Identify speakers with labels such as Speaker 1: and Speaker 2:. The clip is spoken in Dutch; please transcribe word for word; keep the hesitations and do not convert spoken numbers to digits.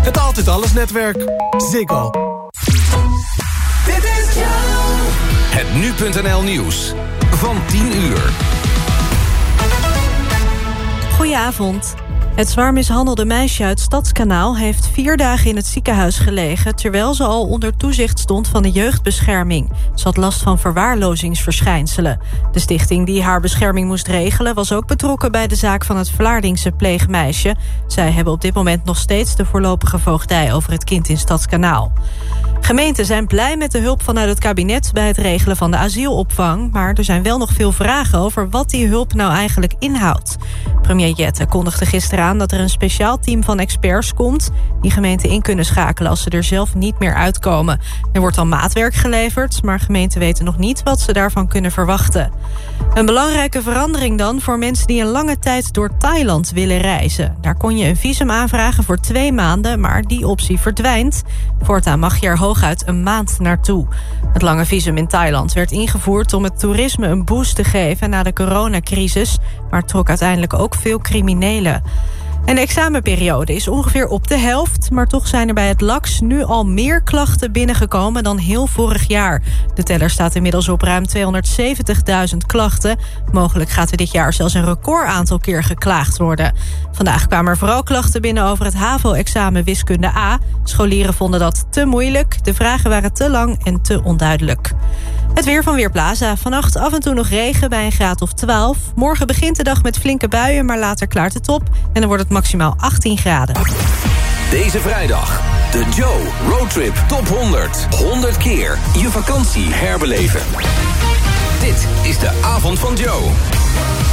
Speaker 1: Het Altijd Alles netwerk. Ziggo.
Speaker 2: Dit is Joe.
Speaker 3: Het nu punt n l nieuws van tien uur.
Speaker 4: Goedenavond. Het zwaar mishandelde meisje uit Stadskanaal heeft vier dagen in het ziekenhuis gelegen, terwijl ze al onder toezicht stond van de jeugdbescherming. Ze had last van verwaarlozingsverschijnselen. De stichting die haar bescherming moest regelen was ook betrokken bij de zaak van het Vlaardingse pleegmeisje. Zij hebben op dit moment nog steeds de voorlopige voogdij over het kind in Stadskanaal. Gemeenten zijn blij met de hulp vanuit het kabinet bij het regelen van de asielopvang, maar er zijn wel nog veel vragen over wat die hulp nou eigenlijk inhoudt. Premier Jette kondigde gisteren aan dat er een speciaal team van experts komt die gemeenten in kunnen schakelen als ze er zelf niet meer uitkomen. Er wordt al maatwerk geleverd, maar gemeenten weten nog niet wat ze daarvan kunnen verwachten. Een belangrijke verandering dan voor mensen die een lange tijd door Thailand willen reizen. Daar kon je een visum aanvragen voor twee maanden, maar die optie verdwijnt. Voortaan mag je er hooguit een maand naartoe. Het lange visum in Thailand werd ingevoerd om het toerisme een boost te geven na de coronacrisis, maar trok uiteindelijk ook veel criminelen. En de examenperiode is ongeveer op de helft, maar toch zijn er bij het L A X nu al meer klachten binnengekomen dan heel vorig jaar. De teller staat inmiddels op ruim tweehonderdzeventigduizend klachten. Mogelijk gaat er dit jaar zelfs een record aantal keer geklaagd worden. Vandaag kwamen er vooral klachten binnen over het HAVO-examen wiskunde A. Scholieren vonden dat te moeilijk, de vragen waren te lang en te onduidelijk. Het weer van Weerplaza. Vannacht af en toe nog regen bij een graad of twaalf. Morgen begint de dag met flinke buien, maar later klaart het op. En dan wordt het maximaal achttien graden.
Speaker 3: Deze vrijdag de Joe Roadtrip Top honderd. honderd keer je vakantie herbeleven. Dit is de avond van Joe.